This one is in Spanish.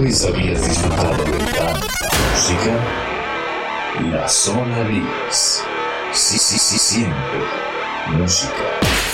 vez habías disfrutado de tanta música? La Zona Beats. Sí, sí, sí, siempre. Música.